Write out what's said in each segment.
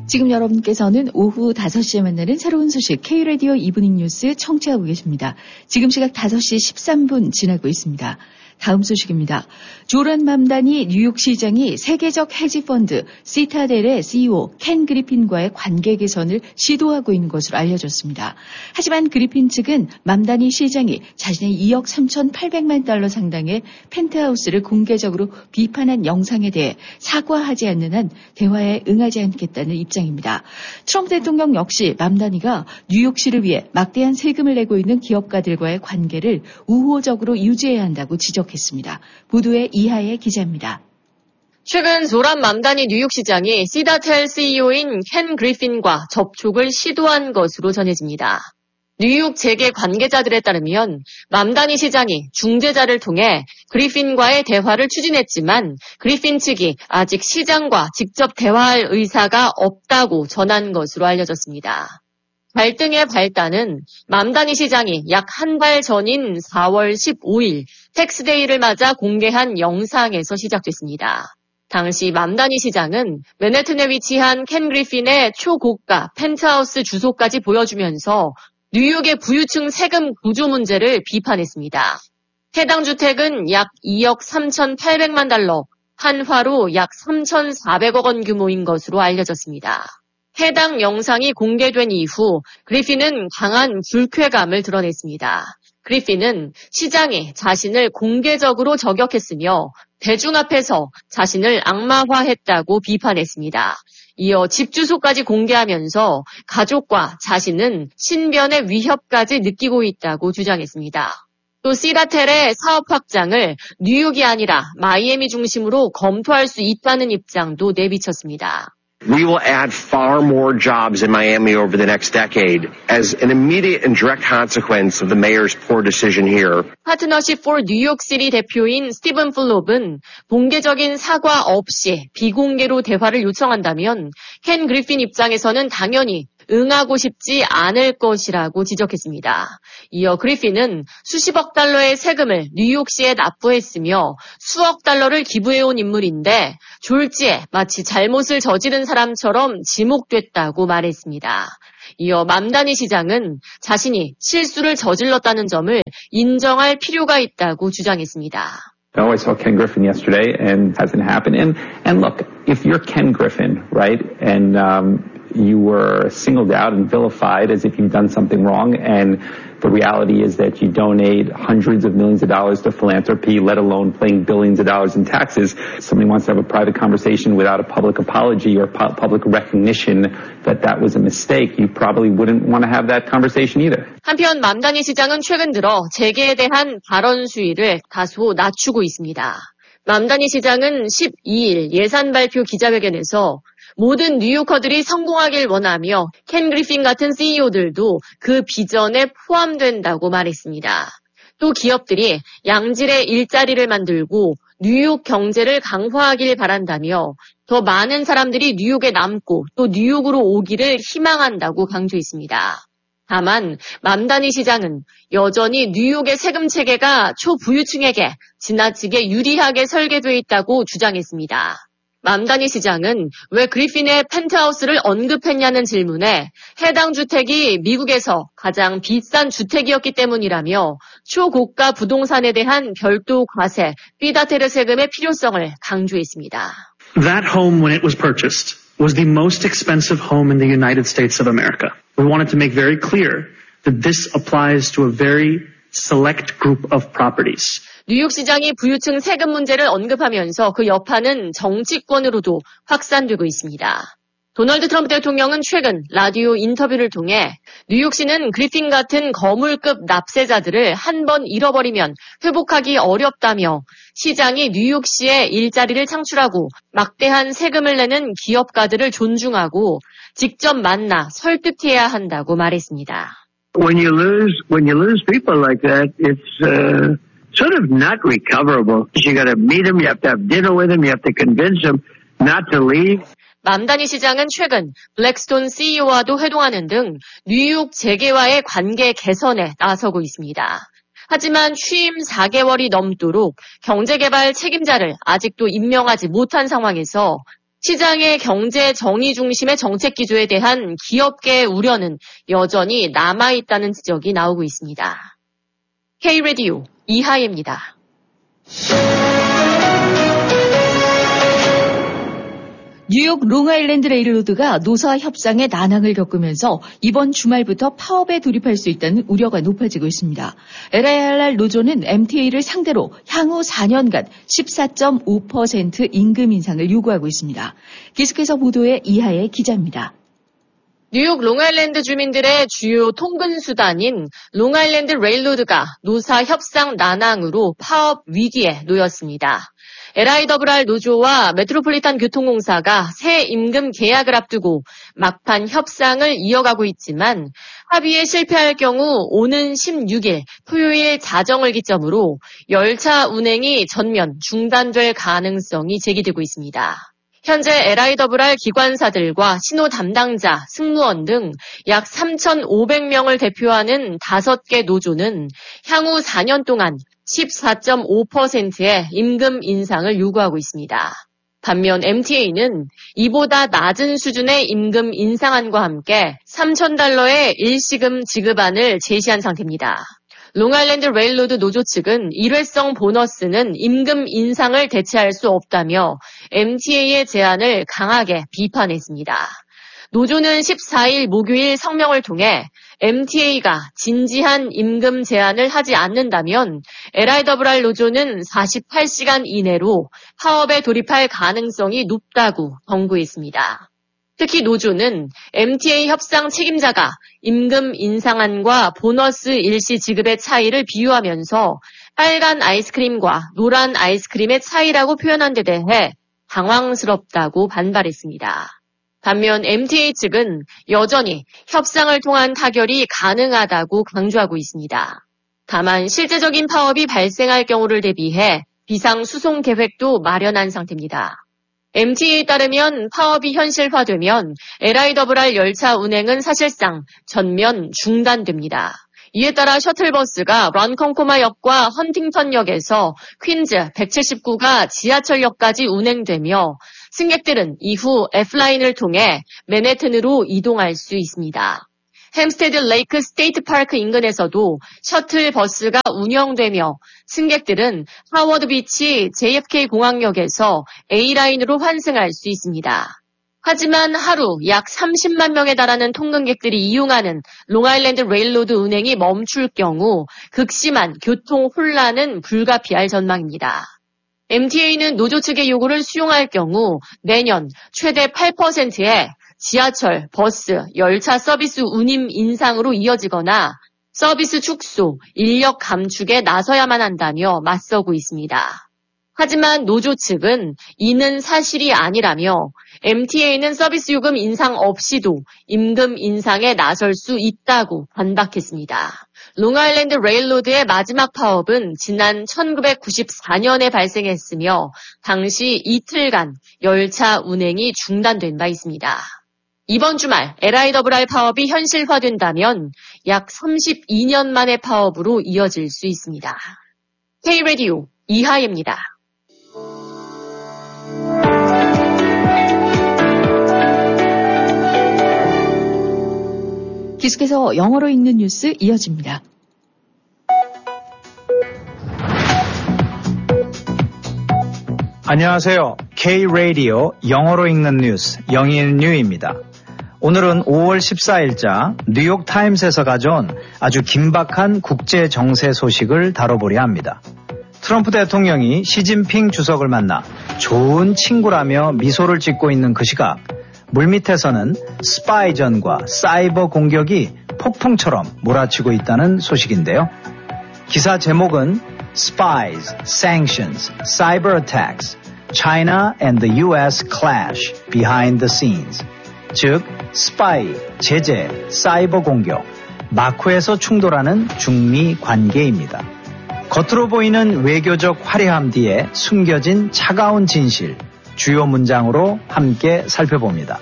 지금 여러분께서는 오후 5시에 만나는 새로운 소식 K라디오 이브닝 뉴스 청취하고 계십니다. 지금 시각 5시 13분 지나고 있습니다. 다음 소식입니다. 조란 맘다니 뉴욕시장이 세계적 헤지펀드 시타델의 CEO 켄 그리핀과의 관계 개선을 시도하고 있는 것으로 알려졌습니다. 하지만 그리핀 측은 맘다니 시장이 자신의 2억 3,800만 달러 상당의 펜트하우스를 공개적으로 비판한 영상에 대해 사과하지 않는 한 대화에 응하지 않겠다는 입장입니다. 트럼프 대통령 역시 맘다니가 뉴욕시를 위해 막대한 세금을 내고 있는 기업가들과의 관계를 우호적으로 유지해야 한다고 지적했습니다. 보도에 이하의 기자입니다. 최근 조란 맘다니 뉴욕시장이 시다텔 CEO인 켄 그리핀과 접촉을 시도한 것으로 전해집니다. 뉴욕 재계 관계자들에 따르면 맘다니 시장이 중재자를 통해 그리핀과의 대화를 추진했지만 그리핀 측이 아직 시장과 직접 대화할 의사가 없다고 전한 것으로 알려졌습니다. 갈등의 발단은 맘다니 시장이 약 한 달 전인 4월 15일 텍스데이를 맞아 공개한 영상에서 시작됐습니다. 당시 맘다니 시장은 맨해튼에 위치한 켄 그리핀의 초고가 펜트하우스 주소까지 보여주면서 뉴욕의 부유층 세금 구조 문제를 비판했습니다. 해당 주택은 약 2억 3,800만 달러, 한화로 약 3,400억 원 규모인 것으로 알려졌습니다. 해당 영상이 공개된 이후 그리핀은 강한 불쾌감을 드러냈습니다. 그리핀은 시장이 자신을 공개적으로 저격했으며 대중 앞에서 자신을 악마화했다고 비판했습니다. 이어 집 주소까지 공개하면서 가족과 자신은 신변의 위협까지 느끼고 있다고 주장했습니다. 또 시다텔의 사업 확장을 뉴욕이 아니라 마이애미 중심으로 검토할 수 있다는 입장도 내비쳤습니다. We will add far more jobs in Miami over the next decade as an immediate and direct consequence of the mayor's poor decision here. 파트너십 for 뉴욕시리 대표인 스티븐 플롭은 공개적인 사과 없이 비공개로 대화를 요청한다면 켄 그리핀 입장에서는 당연히 응하고 싶지 않을 것이라고 지적했습니다. 이어 그리핀은 수십억 달러의 세금을 뉴욕시에 납부했으며 수억 달러를 기부해온 인물인데 졸지에 마치 잘못을 저지른 사람처럼 지목됐다고 말했습니다. 이어 맘다니 시장은 자신이 실수를 저질렀다는 점을 인정할 필요가 있다고 주장했습니다. I saw Ken Griffin yesterday and it hasn't happened. And look, if you're Ken Griffin, right, and you were singled out and vilified as if you've done something wrong, and the reality is that you donate hundreds of millions of dollars to philanthropy, let alone paying billions of dollars in taxes. Somebody wants to have a private conversation without a public apology or public recognition that that was a mistake. You probably wouldn't want to have that conversation either. 한편 맘다니 시장은 최근 들어 재계에 대한 발언 수위를 다소 낮추고 있습니다. 맘다니 시장은 12일 예산 발표 기자회견에서 모든 뉴요커들이 성공하길 원하며 켄 그리핀 같은 CEO들도 그 비전에 포함된다고 말했습니다. 또 기업들이 양질의 일자리를 만들고 뉴욕 경제를 강화하길 바란다며 더 많은 사람들이 뉴욕에 남고 또 뉴욕으로 오기를 희망한다고 강조했습니다. 다만 맘다니 시장은 여전히 뉴욕의 세금 체계가 초부유층에게 지나치게 유리하게 설계되어 있다고 주장했습니다. 맘다니 시장은 왜 그리핀의 펜트하우스를 언급했냐는 질문에 해당 주택이 미국에서 가장 비싼 주택이었기 때문이라며 초고가 부동산에 대한 별도 과세, 피다테르 세금의 필요성을 강조했습니다. That home when it was purchased was the most expensive home in the United States of America. We wanted to make very clear that this applies to a very select group of properties. 뉴욕시장이 부유층 세금 문제를 언급하면서 그 여파는 정치권으로도 확산되고 있습니다. 도널드 트럼프 대통령은 최근 라디오 인터뷰를 통해 뉴욕시는 그리핀 같은 거물급 납세자들을 한 번 잃어버리면 회복하기 어렵다며 시장이 뉴욕시에 일자리를 창출하고 막대한 세금을 내는 기업가들을 존중하고 직접 만나 설득해야 한다고 말했습니다. When you lose people like that, it's sort of not recoverable. You got to meet them, you have to have dinner with them, you have to convince them not to leave. 맘다니 시장은 최근 블랙스톤 CEO와도 회동하는 등 뉴욕 재계와의 관계 개선에 나서고 있습니다. 하지만 취임 4개월이 넘도록 경제개발 책임자를 아직도 임명하지 못한 상황에서 시장의 경제 정의 중심의 정책 기조에 대한 기업계의 우려는 여전히 남아있다는 지적이 나오고 있습니다. K-라디오 이하예입니다. 뉴욕 롱아일랜드 레일로드가 노사 협상의 난항을 겪으면서 이번 주말부터 파업에 돌입할 수 있다는 우려가 높아지고 있습니다. LIRR 노조는 MTA를 상대로 향후 4년간 14.5% 임금 인상을 요구하고 있습니다. 계속해서 보도에 이하의 기자입니다. 뉴욕 롱아일랜드 주민들의 주요 통근 수단인 롱아일랜드 레일로드가 노사 협상 난항으로 파업 위기에 놓였습니다. LIRR 노조와 메트로폴리탄 교통공사가 새 임금 계약을 앞두고 막판 협상을 이어가고 있지만 합의에 실패할 경우 오는 16일 토요일 자정을 기점으로 열차 운행이 전면 중단될 가능성이 제기되고 있습니다. 현재 LIRR 기관사들과 신호 담당자, 승무원 등 약 3,500명을 대표하는 5개 노조는 향후 4년 동안 14.5%의 임금 인상을 요구하고 있습니다. 반면 MTA는 이보다 낮은 수준의 임금 인상안과 함께 $3,000의 일시금 지급안을 제시한 상태입니다. 롱아일랜드 레일로드 노조 측은 일회성 보너스는 임금 인상을 대체할 수 없다며 MTA의 제안을 강하게 비판했습니다. 노조는 14일 목요일 성명을 통해 MTA가 진지한 임금 제안을 하지 않는다면 LIRR 노조는 48시간 이내로 파업에 돌입할 가능성이 높다고 경고했습니다. 특히 노조는 MTA 협상 책임자가 임금 인상안과 보너스 일시 지급의 차이를 비유하면서 빨간 아이스크림과 노란 아이스크림의 차이라고 표현한 데 대해 당황스럽다고 반발했습니다. 반면 MTA 측은 여전히 협상을 통한 타결이 가능하다고 강조하고 있습니다. 다만 실제적인 파업이 발생할 경우를 대비해 비상수송 계획도 마련한 상태입니다. MTA에 따르면 파업이 현실화되면 LIRR 열차 운행은 사실상 전면 중단됩니다. 이에 따라 셔틀버스가 런컨코마역과 헌팅턴역에서 퀸즈 179가 지하철역까지 운행되며 승객들은 이후 F라인을 통해 맨해튼으로 이동할 수 있습니다. 햄스테드 레이크 스테이트 파크 인근에서도 셔틀버스가 운영되며 승객들은 하워드 비치 JFK 공항역에서 A라인으로 환승할 수 있습니다. 하지만 하루 약 30만 명에 달하는 통근객들이 이용하는 롱아일랜드 레일로드 운행이 멈출 경우 극심한 교통 혼란은 불가피할 전망입니다. MTA는 노조 측의 요구를 수용할 경우 내년 최대 8%의 지하철, 버스, 열차 서비스 운임 인상으로 이어지거나 서비스 축소, 인력 감축에 나서야만 한다며 맞서고 있습니다. 하지만 노조 측은 이는 사실이 아니라며 MTA는 서비스 요금 인상 없이도 임금 인상에 나설 수 있다고 반박했습니다. 롱아일랜드 레일로드의 마지막 파업은 지난 1994년에 발생했으며 당시 이틀간 열차 운행이 중단된 바 있습니다. 이번 주말 LIRR 파업이 현실화된다면 약 32년 만의 파업으로 이어질 수 있습니다. K-라디오 이하예입니다. 계속해서 영어로 읽는 뉴스 이어집니다. 안녕하세요. K-라디오 영어로 읽는 뉴스 영일뉴입니다. 오늘은 5월 14일자 뉴욕타임스에서 가져온 아주 긴박한 국제 정세 소식을 다뤄보려 합니다. 트럼프 대통령이 시진핑 주석을 만나 좋은 친구라며 미소를 짓고 있는 그 시각 물밑에서는 스파이전과 사이버 공격이 폭풍처럼 몰아치고 있다는 소식인데요. 기사 제목은 Spies, Sanctions, Cyber Attacks, China and the U.S. Clash Behind the Scenes. 즉, 스파이, 제재, 사이버 공격, 마쿠에서 충돌하는 중미 관계입니다. 겉으로 보이는 외교적 화려함 뒤에 숨겨진 차가운 진실, 주요 문장으로 함께 살펴봅니다.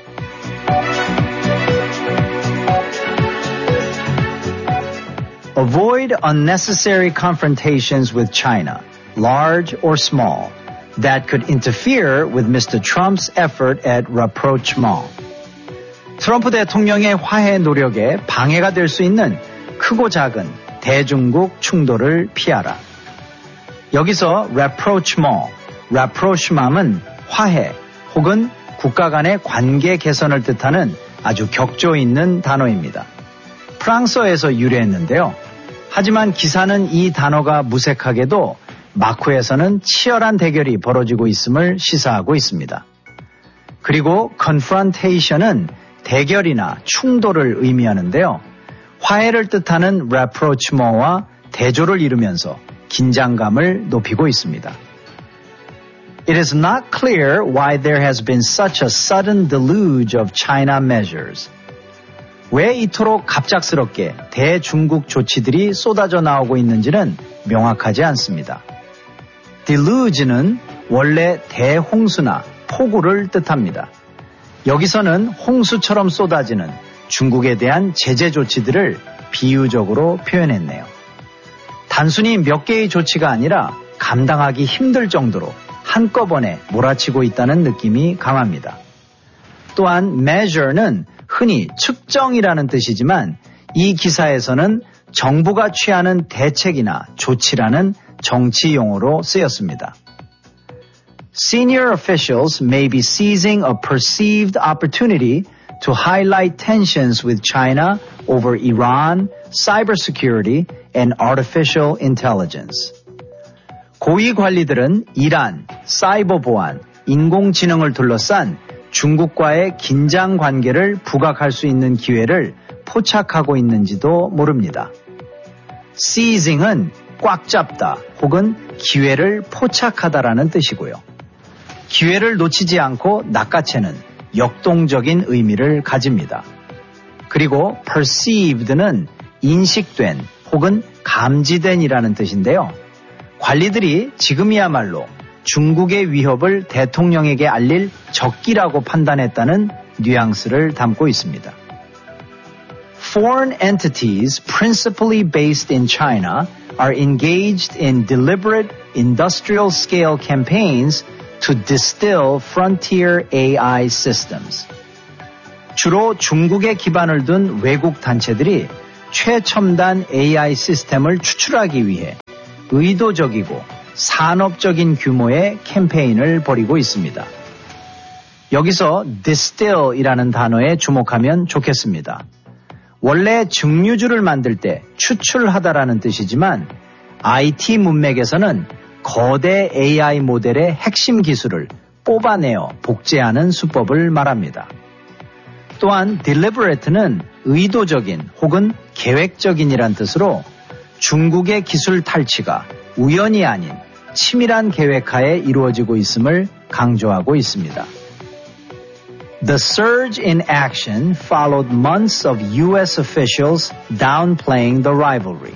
Avoid unnecessary confrontations with China, large or small. that could interfere with Mr. Trump's effort at rapprochement. 트럼프 대통령의 화해 노력에 방해가 될 수 있는 크고 작은 대중국 충돌을 피하라. 여기서 rapprochement은 화해 혹은 국가 간의 관계 개선을 뜻하는 아주 격조 있는 단어입니다. 프랑스어에서 유래했는데요. 하지만 기사는 이 단어가 무색하게도 마쿠에서는 치열한 대결이 벌어지고 있음을 시사하고 있습니다. 그리고 confrontation은 대결이나 충돌을 의미하는데요. 화해를 뜻하는 rapprochement와 대조를 이루면서 긴장감을 높이고 있습니다. It is not clear why there has been such a sudden deluge of China measures. 왜 이토록 갑작스럽게 대중국 조치들이 쏟아져 나오고 있는지는 명확하지 않습니다. deluge는 원래 대홍수나 폭우를 뜻합니다. 여기서는 홍수처럼 쏟아지는 중국에 대한 제재 조치들을 비유적으로 표현했네요. 단순히 몇 개의 조치가 아니라 감당하기 힘들 정도로 한꺼번에 몰아치고 있다는 느낌이 강합니다. 또한 measure는 흔히 측정이라는 뜻이지만 이 기사에서는 정부가 취하는 대책이나 조치라는 정치 용어로 쓰였습니다. Senior officials may be seizing a perceived opportunity to highlight tensions with China over Iran, cybersecurity, and artificial intelligence. 고위 관리들은 이란, 사이버 보안, 인공지능을 둘러싼 중국과의 긴장 관계를 부각할 수 있는 기회를 포착하고 있는지도 모릅니다. seizing은 꽉 잡다 혹은 기회를 포착하다라는 뜻이고요. 기회를 놓치지 않고 낚아채는 역동적인 의미를 가집니다. 그리고 perceived는 인식된 혹은 감지된이라는 뜻인데요. 관리들이 지금이야말로 중국의 위협을 대통령에게 알릴 적기라고 판단했다는 뉘앙스를 담고 있습니다. Foreign entities principally based in China are engaged in deliberate industrial scale campaigns to distill frontier AI systems. 주로 중국에 기반을 둔 외국 단체들이 최첨단 AI 시스템을 추출하기 위해 의도적이고 산업적인 규모의 캠페인을 벌이고 있습니다. 여기서 distill이라는 단어에 주목하면 좋겠습니다. 원래 증류주를 만들 때 추출하다라는 뜻이지만 IT 문맥에서는 거대 AI 모델의 핵심 기술을 뽑아내어 복제하는 수법을 말합니다. 또한 deliberate는 의도적인 혹은 계획적인이란 뜻으로 중국의 기술 탈취가 우연이 아닌 치밀한 계획하에 이루어지고 있음을 강조하고 있습니다. The surge in action followed months of U.S. officials downplaying the rivalry.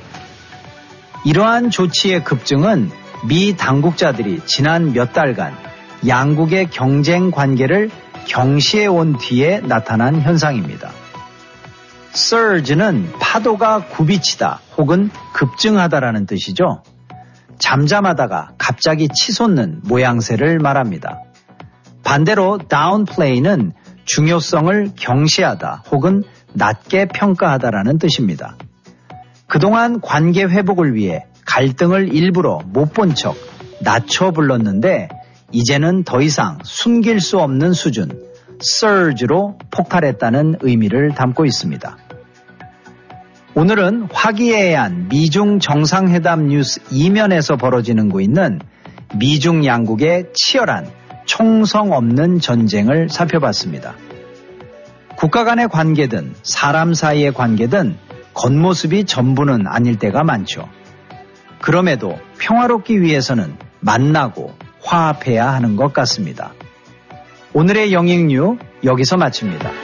이러한 조치의 급증은 미 당국자들이 지난 몇 달간 양국의 경쟁 관계를 경시해 온 뒤에 나타난 현상입니다. surge는 파도가 굽이치다 혹은 급증하다라는 뜻이죠. 잠잠하다가 갑자기 치솟는 모양새를 말합니다. 반대로 downplay는 중요성을 경시하다 혹은 낮게 평가하다라는 뜻입니다. 그동안 관계 회복을 위해 갈등을 일부러 못 본 척 낮춰 불렀는데 이제는 더 이상 숨길 수 없는 수준, surge로 폭발했다는 의미를 담고 있습니다. 오늘은 화기애애한 미중 정상회담 뉴스 이면에서 벌어지고 있는 미중 양국의 치열한 총성 없는 전쟁을 살펴봤습니다. 국가 간의 관계든 사람 사이의 관계든 겉모습이 전부는 아닐 때가 많죠. 그럼에도 평화롭기 위해서는 만나고 화합해야 하는 것 같습니다. 오늘의 영익뉴 여기서 마칩니다.